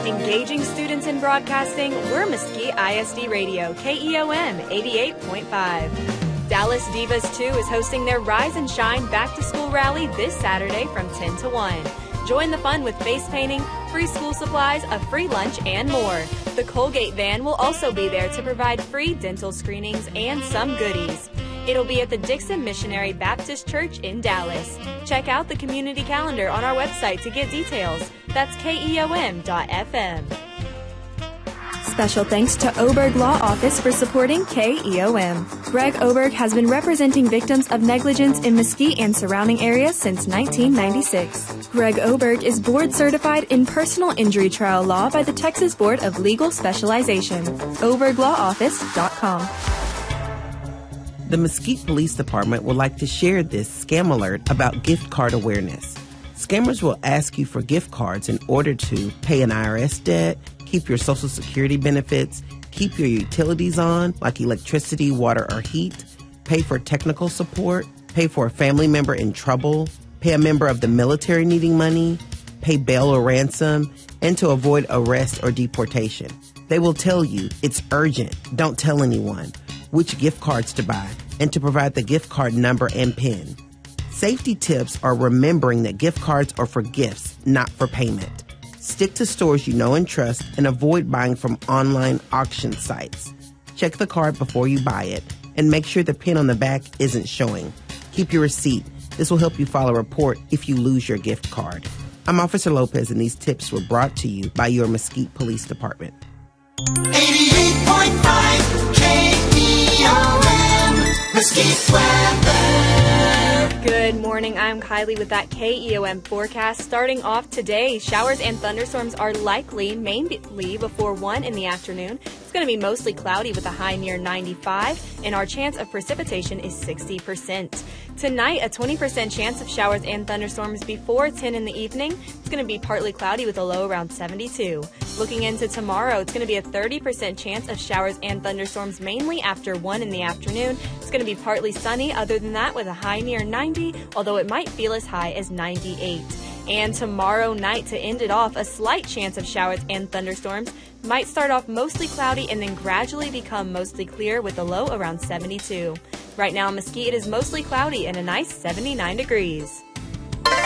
Engaging students in broadcasting, we're Mesquite ISD Radio, KEOM 88.5. Dallas Divas 2 is hosting their Rise and Shine Back to School rally this Saturday from 10 to 1. Join the fun with face painting, free school supplies, a free lunch, and more. The Colgate van will also be there to provide free dental screenings and some goodies. It'll be at the Dixon Missionary Baptist Church in Dallas. Check out the community calendar on our website to get details. That's KEOM.FM. Special thanks to Oberg Law Office for supporting KEOM. Greg Oberg has been representing victims of negligence in Mesquite and surrounding areas since 1996. Greg Oberg is board certified in personal injury trial law by the Texas Board of Legal Specialization. ObergLawOffice.com. The Mesquite Police Department would like to share this scam alert about gift card awareness. Scammers will ask you for gift cards in order to pay an IRS debt, keep your Social Security benefits, keep your utilities on, like electricity, water, or heat, pay for technical support, pay for a family member in trouble, pay a member of the military needing money, pay bail or ransom, and to avoid arrest or deportation. They will tell you it's urgent, don't tell anyone, which gift cards to buy, and to provide the gift card number and PIN. Safety tips are remembering that gift cards are for gifts, not for payment. Stick to stores you know and trust and avoid buying from online auction sites. Check the card before you buy it and make sure the PIN on the back isn't showing. Keep your receipt. This will help you file a report if you lose your gift card. I'm Officer Lopez, and these tips were brought to you by your Mesquite Police Department. 88.5 KEOM Mesquite weather. Good morning, I'm Kylie with that KEOM forecast. Starting off today, showers and thunderstorms are likely mainly before 1 in the afternoon. It's going to be mostly cloudy with a high near 95, and our chance of precipitation is 60%. Tonight, a 20% chance of showers and thunderstorms before 10 in the evening. It's going to be partly cloudy with a low around 72. Looking into tomorrow, it's going to be a 30% chance of showers and thunderstorms mainly after 1 in the afternoon. It's going to be partly sunny other than that with a high near 90, although it might feel as high as 98. And tomorrow night, to end it off, a slight chance of showers and thunderstorms. Might start off mostly cloudy and then gradually become mostly clear with a low around 72. Right now in Mesquite, it is mostly cloudy and a nice 79 degrees.